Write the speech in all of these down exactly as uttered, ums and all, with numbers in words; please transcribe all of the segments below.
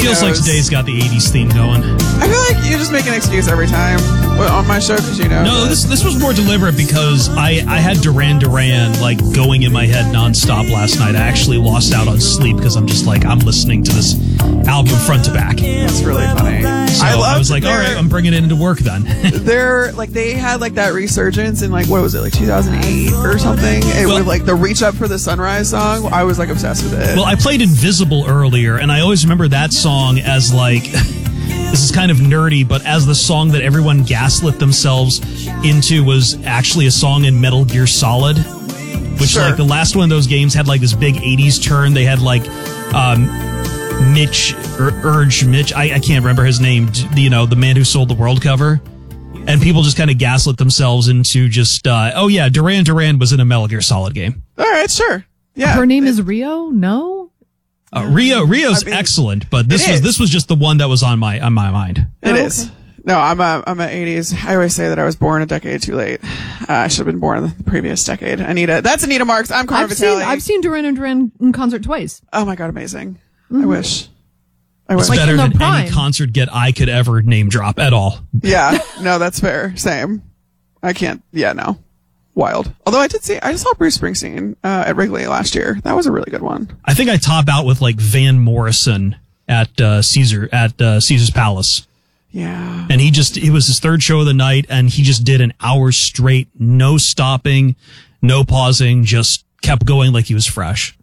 feels knows? like today's got the eighties theme going. I feel like you just make an excuse every time on my show because you know. No, this this was more deliberate because I, I had Duran Duran like going in my head nonstop last night. I actually lost out on sleep because I'm just like, I'm listening to this album front to back. That's really funny. So I, I was like, all right, I'm bringing it into work then. They're like, they had like that resurgence in like, what was it, like two thousand eight or something? It Well- was like the Reach Up for the Sunrise song. I was like obsessed with it. Well, I played Invisible earlier, and I always remember that song as like, this is kind of nerdy, but as the song that everyone gaslit themselves into was actually a song in Metal Gear Solid, which Sure. like the last one of those games had like this big eighties turn. They had like um, Mitch, Ur- Urge Mitch, I, I can't remember his name, you know, the man who sold the world cover. And people just kind of gaslit themselves into just, uh, oh yeah, Duran Duran was in a Metal Gear Solid game. All right, sure. Yeah. Her name is Rio? No? Uh, Rio, Rio's I mean, excellent, but this it was is. this was just the one that was on my on my mind. It Oh, is. okay. No, I'm a, I'm an eighties. I always say that I was born a decade too late. Uh, I should have been born in the previous decade. Anita, that's Anita Marks. I'm Carmen I've seen, Vitale. I've seen Duran and Duran in concert twice. Oh my God, amazing. Mm-hmm. I wish. I wish. It's Like better in their than any prime. concert get I could ever name drop at all. Yeah, no, that's fair. Same. I can't. Yeah, no. Wild. Although I did see, I saw Bruce Springsteen uh, at Wrigley last year. That was a really good one. I think I top out with like Van Morrison at uh, Caesar at uh, Caesar's Palace, Yeah. and he just it was his third show of the night, and he just did an hour straight, no stopping, no pausing, just kept going like he was fresh.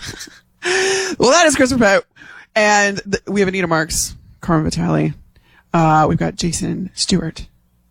Well, that is Christopher Pett. And th- we have Anita Marks, Carmen Vitale. Uh, we've got Jason Stewart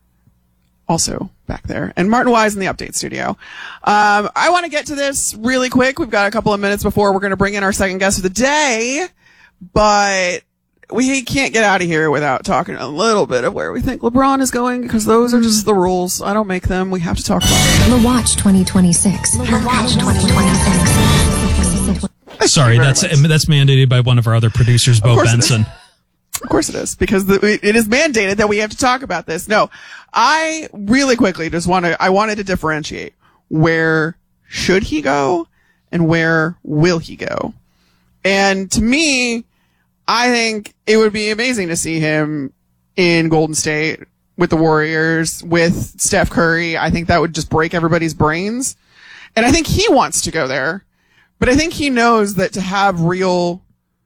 also back there, and Martin Wise in the update studio. Um, I want to get to this really quick. We've got a couple of minutes before we're going to bring in our second guest of the day, but we can't get out of here without talking a little bit of where we think LeBron is going, because those are just the rules. I don't make them. We have to talk about them. The Watch twenty twenty-six. The Watch twenty twenty-six. Sorry, very that's much. that's mandated by one of our other producers, Bo course it is. Benson. Of course it is, because the, it is mandated that we have to talk about this. No, I really quickly just want to, I wanted to differentiate where should he go and where will he go? And to me, I think it would be amazing to see him in Golden State with the Warriors, with Steph Curry. I think that would just break everybody's brains. And I think he wants to go there, but I think he knows that to have real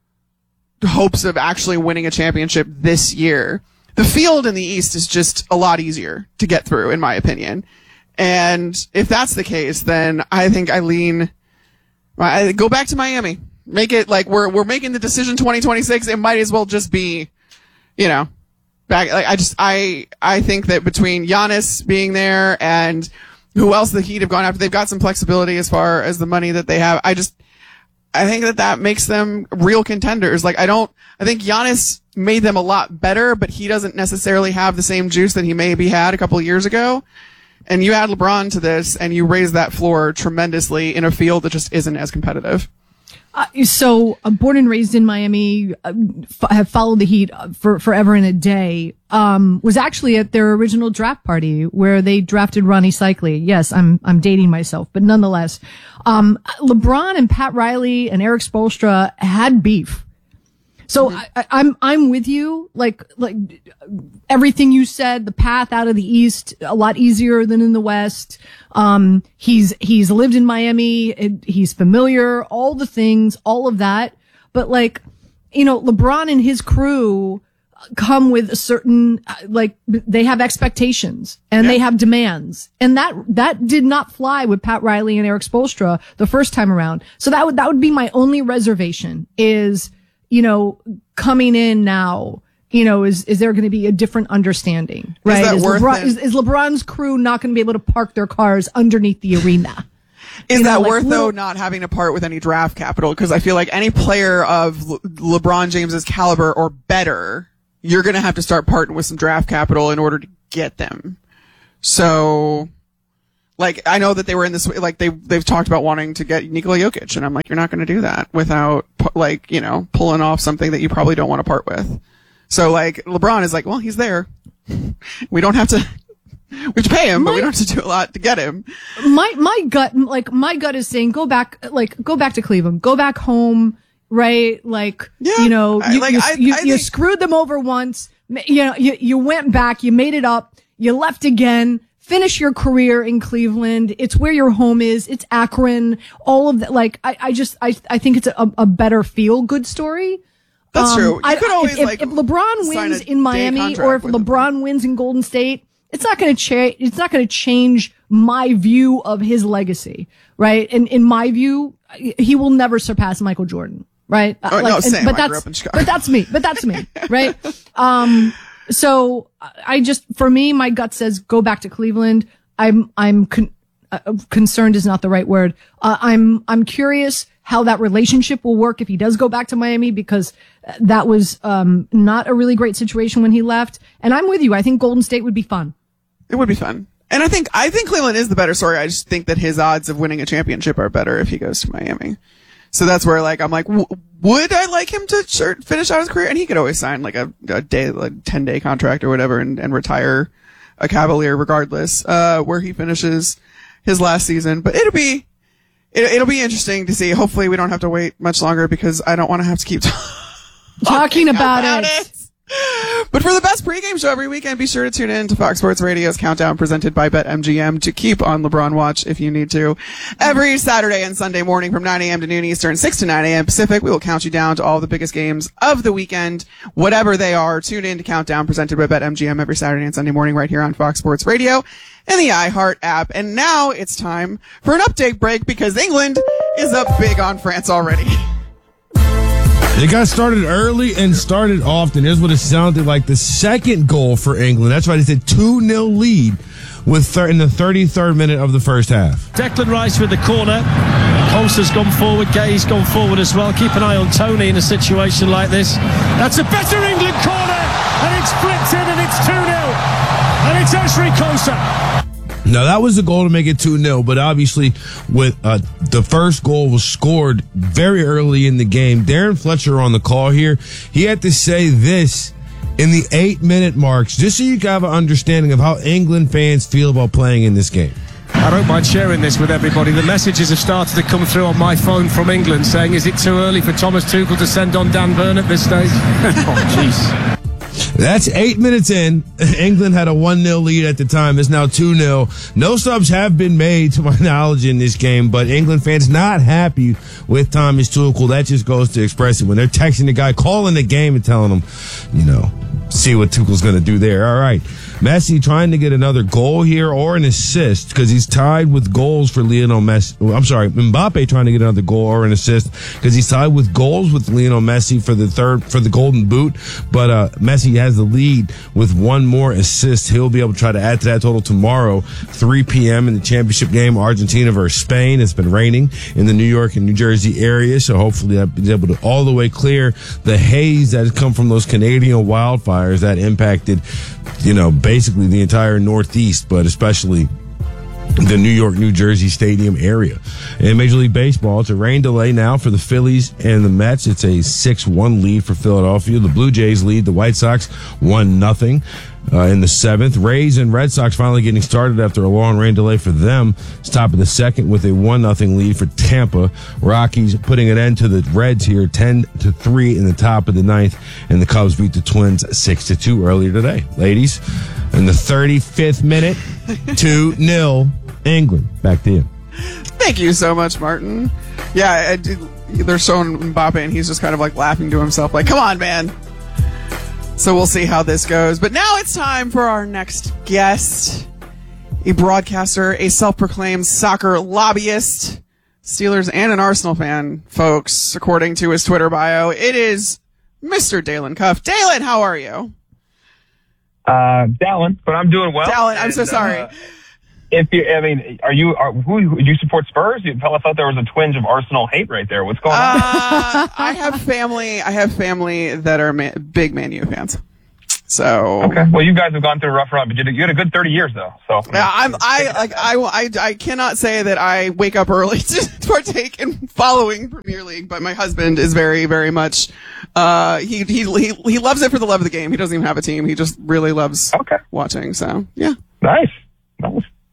hopes of actually winning a championship this year, the field in the East is just a lot easier to get through, in my opinion. And if that's the case, then I think I lean, I go back to Miami. Make it like we're, we're making the decision twenty twenty-six. It might as well just be, you know, back. Like I just, I, I think that between Giannis being there and who else the Heat have gone after, they've got some flexibility as far as the money that they have. I just, I think that that makes them real contenders. Like, I don't, I think Giannis made them a lot better, but he doesn't necessarily have the same juice that he maybe had a couple of years ago. And you add LeBron to this and you raise that floor tremendously in a field that just isn't as competitive. Uh, so, uh, born and raised in Miami, uh, f- have followed the Heat for forever and a day. Um, was actually at their original draft party where they drafted Ronnie Cycli. Yes, I'm I'm dating myself, but nonetheless, um, LeBron and Pat Riley and Eric Spoelstra had beef. So I, I, I'm I'm with you. Like like everything you said, the path out of the East a lot easier than in the West. Um, he's he's lived in Miami. It, he's familiar. All the things, all of that. But like, you know, LeBron and his crew come with a certain, like, they have expectations and Yeah. they have demands, and that that did not fly with Pat Riley and Eric Spoelstra the first time around. So that would that would be my only reservation is, you know, coming in now, you know, is, is there going to be a different understanding, right? that is, worth LeBron, it? is, is LeBron's crew not going to be able to park their cars underneath the arena? Is You know, that like, worth, though, little- not having to part with any draft capital? Because I feel like any player of Le- LeBron James's caliber or better, you're going to have to start parting with some draft capital in order to get them. So, like, I know that they were in this, like, they, they've talked about wanting to get Nikola Jokic, and I'm like, you're not going to do that without, pu- like, you know, pulling off something that you probably don't want to part with. So, like, LeBron is like, well, he's there. We don't have to, we have to pay him, but we don't have to do a lot to get him. my my gut like my gut is saying go back like go back to Cleveland, go back home, right? Like, Yeah. you know, I- you, like, you, I- you, I you think- screwed them over once. You know, you, you went back, you made it up, you left again. Finish your career in Cleveland. It's where your home is. It's Akron. All of that. Like, I, I just, I, I think it's a, a better feel good story. That's Um, true. You I, could I- always if, like if LeBron sign wins a in day Miami contract or if with him. LeBron wins in Golden State, it's not going to change. It's not going to change my view of his legacy, right? And in my view, he will never surpass Michael Jordan, right? Oh, no, and- same. But I that's grew up in Chicago. but that's me. But that's me, right? Um, so I just, for me, my gut says go back to Cleveland. I'm, I'm con- uh, concerned is not the right word. Uh, I'm, I'm curious how that relationship will work if he does go back to Miami, because that was, um, not a really great situation when he left. And I'm with you. I think Golden State would be fun. It would be fun. And I think, I think Cleveland is the better story. I just think that his odds of winning a championship are better if he goes to Miami. So that's where, like, I'm like, w- would I like him to sure, finish out his career? And he could always sign like a, a day, like ten day contract or whatever and, and retire a Cavalier regardless, uh, where he finishes his last season. But it'll be, it, it'll be interesting to see. Hopefully we don't have to wait much longer, because I don't want to have to keep talking, Talking about, about it. it. But for the best pregame show every weekend, be sure to tune in to Fox Sports Radio's Countdown presented by BetMGM to keep on LeBron watch if you need to. Every Saturday and Sunday morning from nine a.m. to noon Eastern, six to nine a.m. Pacific, we will count you down to all the biggest games of the weekend, whatever they are. Tune in to Countdown presented by BetMGM every Saturday and Sunday morning right here on Fox Sports Radio and the iHeart app. And now it's time for an update break, because England is up big on France already. They got started early and started often. Here's what it sounded like. The second goal for England. That's right. It's a two nil lead with thir- in the thirty-third minute of the first half. Declan Rice with the corner. Costa's gone forward. Gay's gone forward as well. Keep an eye on Tony in a situation like this. That's a better England corner. And it's flipped in and it's two nil. And it's Ashley Costa. Now, that was the goal to make it two nil, but obviously with uh, the first goal was scored very early in the game. Darren Fletcher on the call here. He had to say this in the eight-minute marks, just so you can have an understanding of how England fans feel about playing in this game. I don't mind sharing this with everybody. The messages have started to come through on my phone from England saying, is it too early for Thomas Tuchel to send on Dan Burn at this stage? Oh, jeez. That's eight minutes in. England had a one nil lead at the time. It's now two nil. No subs have been made, to my knowledge, in this game, but England fans not happy with Thomas Tuchel. That just goes to express it. When they're texting the guy, calling the game and telling him, you know, see what Tuchel's going to do there. All right. Messi trying to get another goal here or an assist, because he's tied with goals for Lionel Messi. I'm sorry, Mbappe trying to get another goal or an assist, because he's tied with goals with Lionel Messi for the third, for the Golden Boot. But uh, Messi has the lead with one more assist. He'll be able to try to add to that total tomorrow, three p.m. in the championship game, Argentina versus Spain. It's been raining in the New York and New Jersey area, so hopefully that be able to all the way clear the haze that has come from those Canadian wildfires that impacted, you know, basically the entire Northeast, but especially the New York, New Jersey stadium area. In Major League Baseball, it's a rain delay now for the Phillies and the Mets. It's a six one lead for Philadelphia. The Blue Jays lead the White Sox one nothing. Uh, in the seventh, Rays and Red Sox finally getting started after a long rain delay for them. It's top of the second with a one nothing lead for Tampa. Rockies putting an end to the Reds here, ten to three in the top of the ninth, and the Cubs beat the Twins six to two earlier today. Ladies, in the thirty-fifth minute, two nil England. Back to you. Thank you so much, Martin. Yeah, I, I, they're showing Mbappe, and he's just kind of like laughing to himself, like, come on, man. So we'll see how this goes. But now it's time for our next guest, a broadcaster, a self-proclaimed soccer lobbyist, Steelers and an Arsenal fan, folks, according to his Twitter bio. It is Mister Dalen Cuff. Dalen, how are you? Uh, Dalen, but I'm doing well. Dalen, I'm and, so sorry. Uh, if you, I mean, are you, are, who, who, do you support Spurs? You, I thought there was a twinge of Arsenal hate right there. What's going on? Uh, I have family, I have family that are man, big Man U fans. So. Okay. Well, you guys have gone through a rough run, but you, you had a good thirty years though. So. Yeah, I'm, I, like, I, I, I cannot say that I wake up early to partake in following Premier League, but my husband is very, very much, uh, he, he, he, he loves it for the love of the game. He doesn't even have a team. He just really loves okay. watching. So, yeah. Nice. Nice.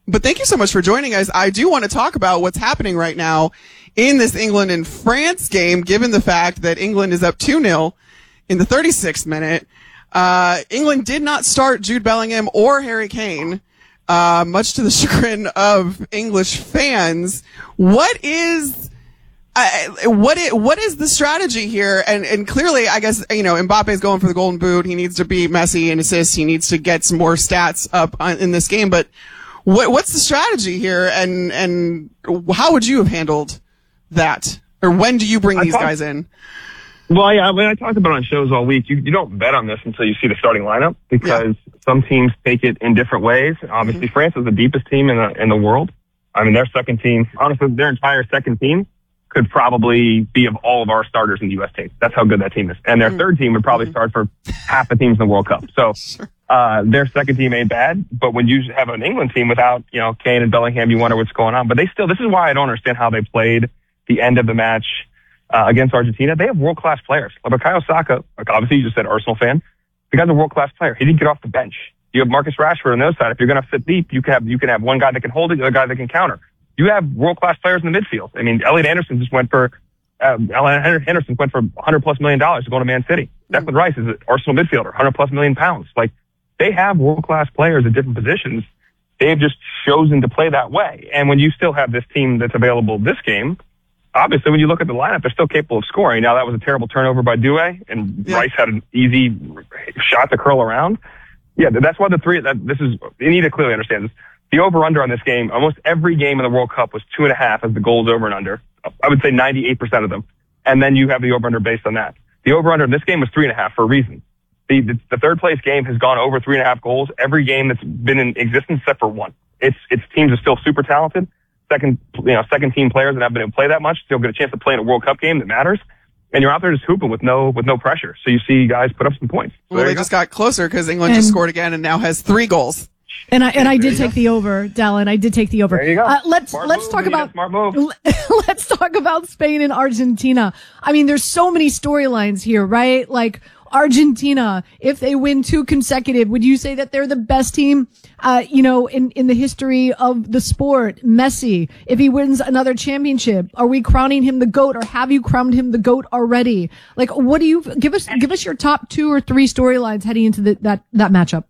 But thank you so much for joining us. I do want to talk about what's happening right now in this England and France game, given the fact that England is up two nil in the thirty-sixth minute. Uh, England did not start Jude Bellingham or Harry Kane, uh, much to the chagrin of English fans. What is, uh, what is, what is the strategy here? And, and clearly, I guess, you know, Mbappe's going for the golden boot. He needs to be Messi in assists. He needs to get some more stats up on, in this game. But what, what's the strategy here? And, and how would you have handled that? Or when do you bring I these thought- guys in? Well, yeah, I mean, I talked about it on shows all week. You, you don't bet on this until you see the starting lineup because yeah. some teams take it in different ways. Obviously, mm-hmm. France is the deepest team in the in the world. I mean, their second team, honestly, their entire second team could probably be of all of our starters in the U S team. That's how good that team is. And their mm-hmm. third team would probably mm-hmm. start for half the teams in the World Cup. So uh, their second team ain't bad. But when you have an England team without, you know, Kane and Bellingham, you wonder what's going on. But they still, this is why I don't understand how they played the end of the match Uh, against Argentina. They have world-class players. Like Bukayo Saka, like obviously you just said Arsenal fan. The guy's a world-class player. He didn't get off the bench. You have Marcus Rashford on the other side. If you're going to sit deep, you can have, you can have one guy that can hold it, the other guy that can counter. You have world-class players in the midfield. I mean, Elliot Anderson just went for, uh, Elliot Anderson went for one hundred plus million dollars to go to Man City. Mm-hmm. Declan Rice is an Arsenal midfielder, one hundred plus million pounds. Like, they have world-class players at different positions. They've just chosen to play that way. And when you still have this team that's available this game, obviously, when you look at the lineup, they're still capable of scoring. Now, that was a terrible turnover by Doué, and yeah. Rice had an easy shot to curl around. Yeah, that's why the three, that this is, you need to clearly understand this. The over-under on this game, almost every game in the World Cup was two and a half as the goals over and under. I would say ninety-eight percent of them. And then you have the over-under based on that. The over-under in this game was three and a half for a reason. The, the, the third place game has gone over three and a half goals every game that's been in existence except for one. It's, its teams are still super talented. Second, you know, second team players that haven't been able to play that much still get a chance to play in a World Cup game that matters. And you're out there just hooping with no, with no pressure. So you see guys put up some points. So well, they just got closer because England and, just scored again and now has three goals. And I, and I did take go. the over, Dallin. I did take the over. There you go. Uh, let's, smart let's move, talk about, smart move. let's talk about Spain and Argentina. I mean, there's so many storylines here, right? Like, Argentina, if they win two consecutive, would you say that they're the best team, uh, you know, in, in the history of the sport? Messi, if he wins another championship, are we crowning him the GOAT, or have you crowned him the GOAT already? Like, what do you, give us, give us your top two or three storylines heading into the, that, that matchup.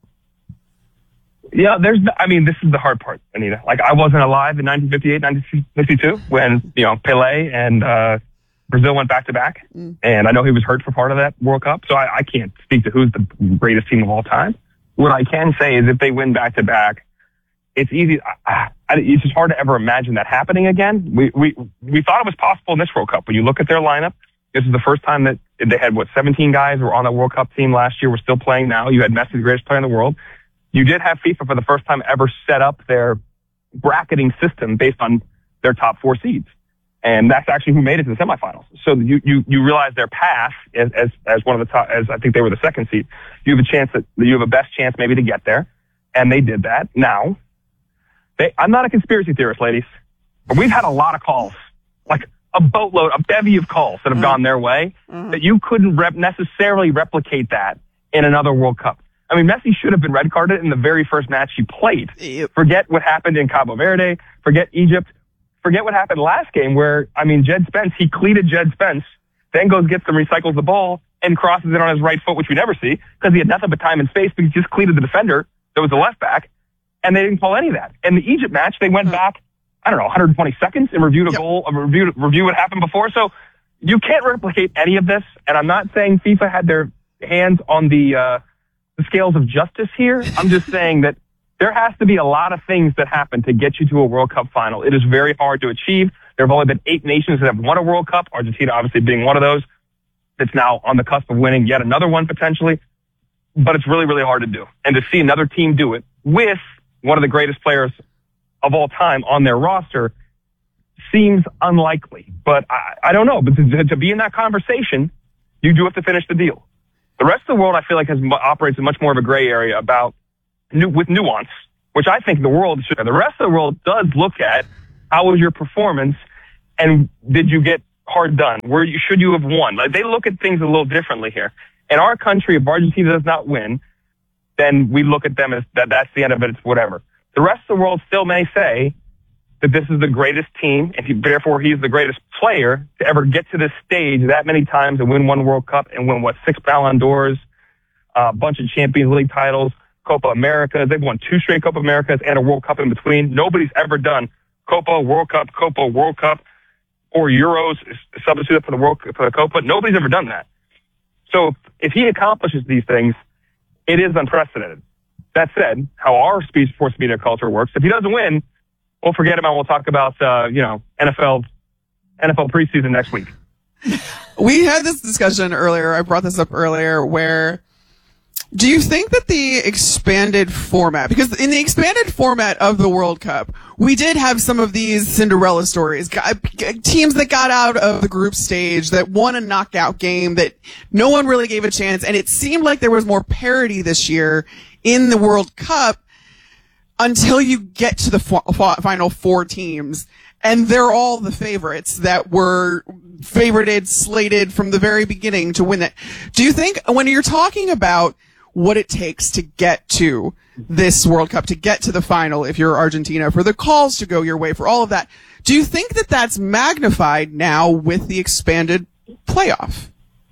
Yeah, there's, I mean, this is the hard part, Anita. Like, I wasn't alive in nineteen fifty-eight, nineteen fifty-two when, you know, Pelé and, uh, Brazil went back to back, mm. and I know he was hurt for part of that World Cup, so I, I can't speak to who's the greatest team of all time. What I can say is if they win back to back, it's easy. I, I, it's just hard to ever imagine that happening again. We we we thought it was possible in this World Cup. When you look at their lineup, this is the first time that they had what seventeen guys were on the World Cup team last year. We're still playing now. You had Messi, the greatest player in the world. You did have FIFA for the first time ever set up their bracketing system based on their top four seeds. And that's actually who made it to the semifinals. So you, you, you realize their path as, as, as one of the top, as I think they were the second seed. You have a chance that you have a best chance maybe to get there. And they did that. Now, they, I'm not a conspiracy theorist, ladies, but we've had a lot of calls, like a boatload, a bevy of calls that have mm-hmm. gone their way mm-hmm. that you couldn't rep- necessarily replicate that in another World Cup. I mean, Messi should have been red carded in the very first match he played. Yep. Forget what happened in Cabo Verde. Forget Egypt. Forget what happened last game where, I mean, Jed Spence, he cleated Jed Spence, then goes, gets them, recycles the ball, and crosses it on his right foot, which we never see, because he had nothing but time and space, because he just cleated the defender that was the left back, and they didn't call any of that. In the Egypt match, they went mm-hmm. back, I don't know, one hundred twenty seconds and reviewed a yep. goal, uh, reviewed, review what happened before. So you can't replicate any of this, and I'm not saying FIFA had their hands on the, uh, the scales of justice here. I'm just saying that there has to be a lot of things that happen to get you to a World Cup final. It is very hard to achieve. There have only been eight nations that have won a World Cup, Argentina obviously being one of those that's now on the cusp of winning yet another one potentially. But it's really, really hard to do. And to see another team do it with one of the greatest players of all time on their roster seems unlikely. But I, I don't know. But to, to be in that conversation, you do have to finish the deal. The rest of the world, I feel like, has operates in much more of a gray area about with nuance, which I think the world should. The rest of the world does look at how was your performance and did you get hard done? Where you, should you have won? Like, they look at things a little differently here. In our country, if Argentina does not win, then we look at them as that that's the end of it. It's whatever. the rest of the world still may say that this is the greatest team, and he, therefore he's the greatest player to ever get to this stage that many times and win one World Cup and win, what, six Ballon d'Ors, a bunch of Champions League titles, Copa America. They've won two straight Copa Americas and a World Cup in between. Nobody's ever done Copa, World Cup, Copa, World Cup, or Euros, substitute for the World for the Copa. Nobody's ever done that. So if he accomplishes these things, it is unprecedented. That said, how our sports media culture works, if he doesn't win, we'll forget about it. We'll talk about, uh, you know, N F L, N F L preseason next week. We had this discussion earlier. I brought this up earlier where do you think that the expanded format, because in the expanded format of the World Cup, we did have some of these Cinderella stories, teams that got out of the group stage, that won a knockout game, that no one really gave a chance, and it seemed like there was more parity this year in the World Cup until you get to the fo- fo- final four teams, and they're all the favorites that were favorited, slated from the very beginning to win it. Do you think when you're talking about what it takes to get to this World Cup, to get to the final if you're Argentina, for the calls to go your way, for all of that, do you think that that's magnified now with the expanded playoff?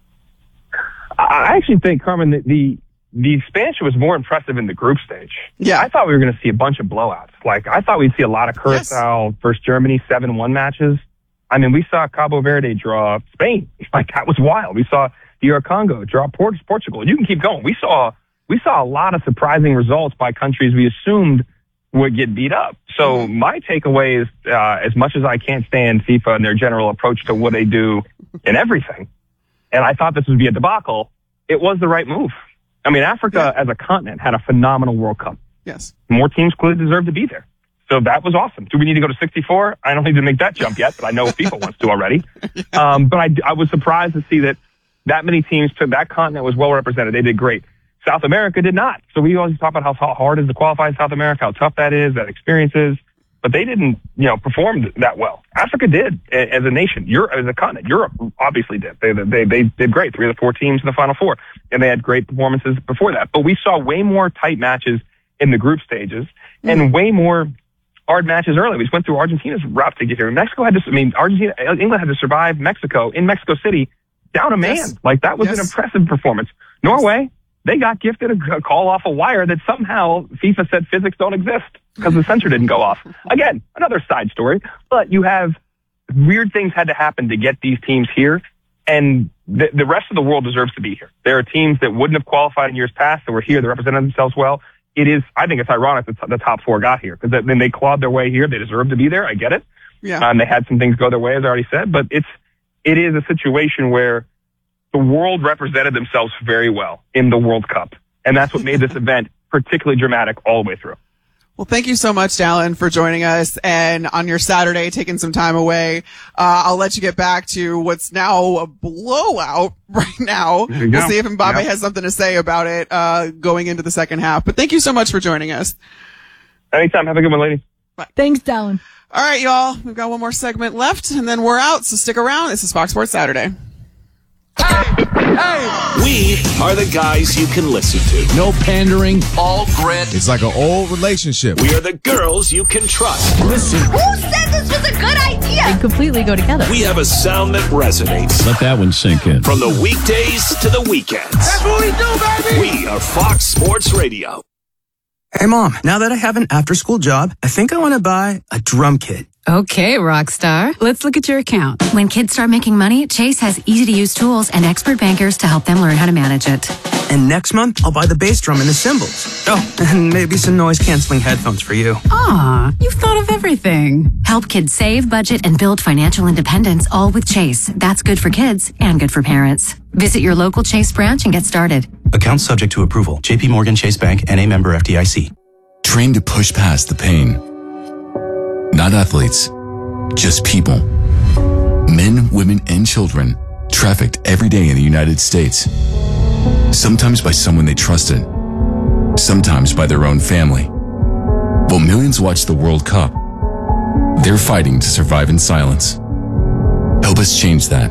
I actually think, Carmen, that the the expansion was more impressive in the group stage. Yeah. I thought we were going to see a bunch of blowouts. Like, I thought we'd see a lot of Curacao yes. versus Germany seven one matches. I mean, we saw Cabo Verde draw Spain. Like, that was wild. We saw D R Congo draw Port- Portugal. You can keep going. We saw we saw a lot of surprising results by countries we assumed would get beat up. So my takeaway is, uh, as much as I can't stand FIFA and their general approach to what they do in everything, and I thought this would be a debacle, it was the right move. I mean, Africa yeah. as a continent had a phenomenal World Cup. Yes. More teams clearly deserve to be there. So that was awesome. Do we need to go to sixty-four? I don't need to make that jump yet, but I know FIFA wants to already. yeah. Um, but I, I was surprised to see that that many teams took that continent was well represented. They did great. South America did not. So we always talk about how hard it is to qualify in South America, how tough that is, that experience is. But they didn't, you know, perform that well. Africa did as a nation. Europe, as a continent. Europe obviously did. They, they, they did great. Three of the four teams in the Final Four. And they had great performances before that. But we saw way more tight matches in the group stages and mm. way more hard matches early. We just went through Argentina's route to get here. Mexico had to, I mean, Argentina, England had to survive Mexico in Mexico City down a man. Yes. Like, that was yes. an impressive performance. Norway, they got gifted a call off a wire that somehow FIFA said physics don't exist because the sensor didn't go off. Again, another side story, but you have weird things had to happen to get these teams here, and the, the rest of the world deserves to be here. There are teams that wouldn't have qualified in years past that were here, that represented themselves well. It is, I think it's ironic that the top four got here because then they clawed their way here. They deserve to be there. I get it. Yeah. Um, they had some things go their way, as I already said, but it's, it is a situation where the world represented themselves very well in the World Cup. And that's what made this event particularly dramatic all the way through. Well, thank you so much, Dallin, for joining us and on your Saturday, taking some time away. Uh, I'll let you get back to what's now a blowout right now. We'll go. see if Mbappe Yep. has something to say about it, uh, going into the second half. But thank you so much for joining us. Anytime. Have a good one, ladies. Thanks, Dallin. All right, y'all. We've got one more segment left and then we're out. So stick around. This is Fox Sports Saturday. We are the guys you can listen to. No pandering. All grit. It's like an old relationship. We are the girls you can trust. Listen. Who said this was a good idea? They completely go together. We have a sound that resonates. Let that one sink in. From the weekdays to the weekends. That's what we do, baby! We are Fox Sports Radio. Hey, Mom, now that I have an after-school job, I think I want to buy a drum kit. Okay, Rockstar. Let's look at your account. When kids start making money, Chase has easy-to-use tools and expert bankers to help them learn how to manage it. And next month, I'll buy the bass drum and the cymbals. Oh, and maybe some noise-canceling headphones for you. Aw, you've thought of everything. Help kids save, budget, and build financial independence, all with Chase. That's good for kids and good for parents. Visit your local Chase branch and get started. Account subject to approval. J P Morgan Chase Bank, N A member F D I C. Trained to push past the pain. Not athletes, just people. Men, women, and children trafficked every day in the United States. Sometimes by someone they trusted, sometimes by their own family. While millions watch the World Cup, they're fighting to survive in silence. Help us change that.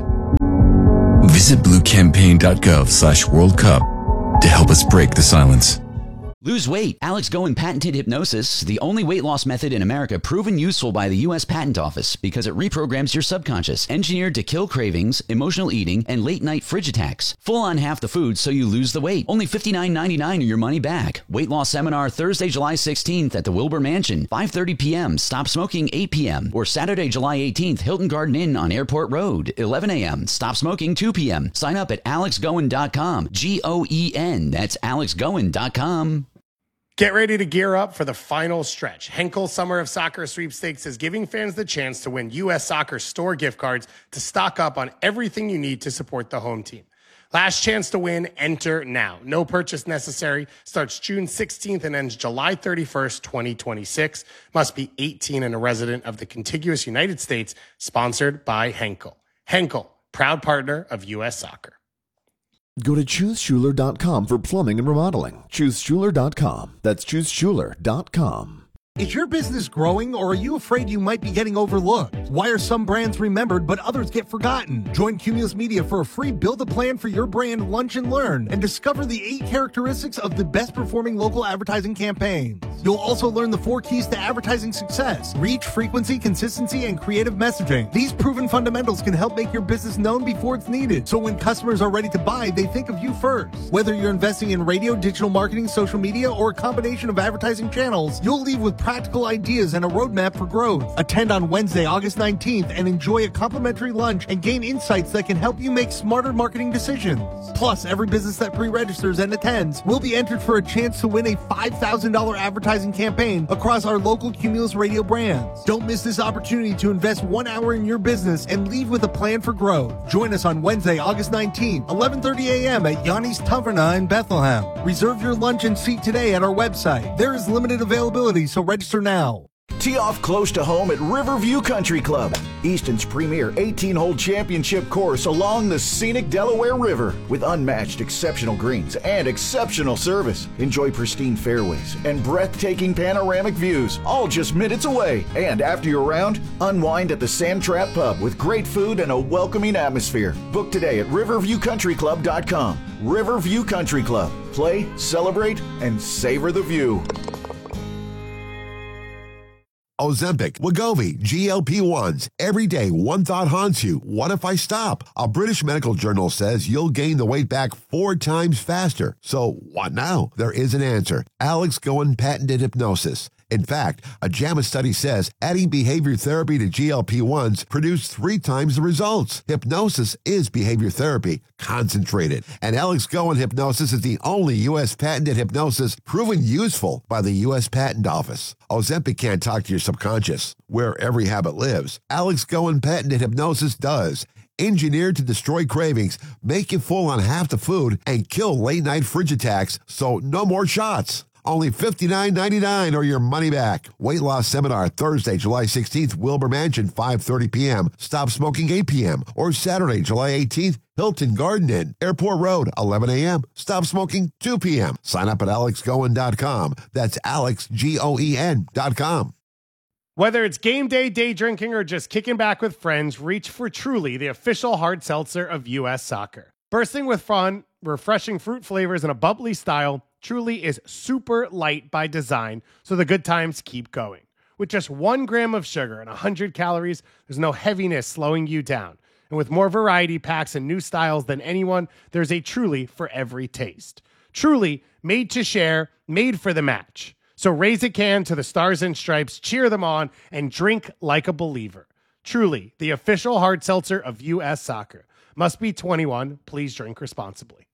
Visit bluecampaign.gov slash World Cup to help us break the silence. Lose weight. Alex Goen patented hypnosis, the only weight loss method in America proven useful by the U S Patent Office because it reprograms your subconscious, engineered to kill cravings, emotional eating, and late-night fridge attacks. Full on half the food so you lose the weight. Only fifty-nine ninety-nine or your money back. Weight loss seminar Thursday, July sixteenth at the Wilbur Mansion, five thirty p.m. Stop smoking, eight p.m. Or Saturday, July eighteenth, Hilton Garden Inn on Airport Road, eleven a.m. Stop smoking, two p.m. Sign up at alex goen dot com. G O E N. That's alex goen dot com. Get ready to gear up for the final stretch. Henkel Summer of Soccer Sweepstakes is giving fans the chance to win U S Soccer store gift cards to stock up on everything you need to support the home team. Last chance to win, enter now. No purchase necessary. Starts June sixteenth and ends July thirty-first, twenty twenty-six. Must be eighteen and a resident of the contiguous United States. Sponsored by Henkel. Henkel, proud partner of U S Soccer. Go to choose schuler dot com for plumbing and remodeling. choose schuler dot com. That's choose schuler dot com. Is your business growing, or are you afraid you might be getting overlooked? Why are some brands remembered but others get forgotten? Join Cumulus Media for a free Build a Plan for Your Brand Lunch and Learn and discover the eight characteristics of the best performing local advertising campaigns. You'll also learn the four keys to advertising success: reach, frequency, consistency, and creative messaging. These proven fundamentals can help make your business known before it's needed, so when customers are ready to buy, they think of you first. Whether you're investing in radio, digital marketing, social media, or a combination of advertising channels, you'll leave with practical ideas and a roadmap for growth. Attend on Wednesday, August nineteenth and enjoy a complimentary lunch and gain insights that can help you make smarter marketing decisions. Plus, every business that pre-registers and attends will be entered for a chance to win a five thousand dollars advertising campaign across our local Cumulus Radio brands. Don't miss this opportunity to invest one hour in your business and leave with a plan for growth. Join us on Wednesday, August nineteenth, eleven thirty a.m. at Yanni's Taverna in Bethlehem. Reserve your lunch and seat today at our website. There is limited availability, so register now. Tee off close to home at Riverview Country Club, Easton's premier eighteen-hole championship course along the scenic Delaware River with unmatched exceptional greens and exceptional service. Enjoy pristine fairways and breathtaking panoramic views, all just minutes away. And after your round, unwind at the Sand Trap Pub with great food and a welcoming atmosphere. Book today at riverview country club dot com. Riverview Country Club. Play, celebrate, and savor the view. Ozempic, Wegovy, G L P ones. Every day, one thought haunts you. What if I stop? A British medical journal says you'll gain the weight back four times faster. So what now? There is an answer. Alex Goen patented hypnosis. In fact, a JAMA study says adding behavior therapy to G L P ones produced three times the results. Hypnosis is behavior therapy, concentrated. And Alex Goen hypnosis is the only U S patented hypnosis proven useful by the U S Patent Office. Ozempic can't talk to your subconscious, where every habit lives. Alex Goen patented hypnosis does. Engineered to destroy cravings, make you full on half the food, and kill late-night fridge attacks, so no more shots. Only fifty-nine ninety-nine or your money back. Weight loss seminar Thursday, July sixteenth, Wilbur Mansion, five thirty p.m. Stop smoking, eight p.m. Or Saturday, July eighteenth, Hilton Garden Inn, Airport Road, eleven a.m. Stop smoking, two p.m. Sign up at alex goen dot com. That's Alex, G O E N dot com. Whether it's game day, day drinking, or just kicking back with friends, reach for Truly, the official hard seltzer of U S Soccer. Bursting with fun, refreshing fruit flavors, and a bubbly style, Truly is super light by design, so the good times keep going. With just one gram of sugar and one hundred calories, there's no heaviness slowing you down. And with more variety packs and new styles than anyone, there's a Truly for every taste. Truly, made to share, made for the match. So raise a can to the Stars and Stripes, cheer them on, and drink like a believer. Truly, the official hard seltzer of U S Soccer. Must be twenty-one. Please drink responsibly.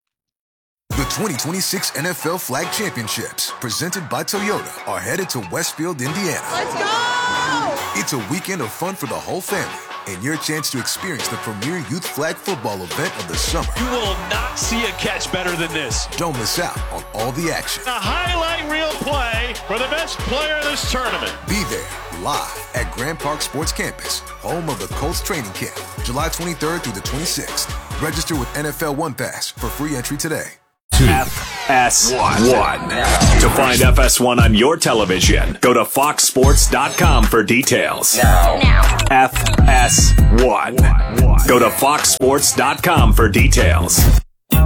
The twenty twenty-six N F L Flag Championships, presented by Toyota, are headed to Westfield, Indiana. Let's go! It's a weekend of fun for the whole family, and your chance to experience the premier youth flag football event of the summer. You will not see a catch better than this. Don't miss out on all the action. A highlight reel play for the best player of this tournament. Be there, live at Grand Park Sports Campus, home of the Colts training camp, July twenty-third through the twenty-sixth. Register with N F L One Pass for free entry today. F S one. To find F S one on your television, go to fox sports dot com for details. Now. Now. F S one. Go to fox sports dot com for details.